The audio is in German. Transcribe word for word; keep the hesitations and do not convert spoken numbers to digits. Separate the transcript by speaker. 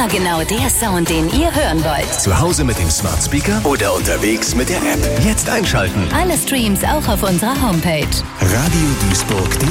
Speaker 1: Immer genau der Sound, den ihr hören wollt.
Speaker 2: Zu Hause mit dem Smart Speaker oder unterwegs mit der App. Jetzt einschalten.
Speaker 1: Alle Streams auch auf unserer Homepage.
Speaker 2: Radio Duisburg.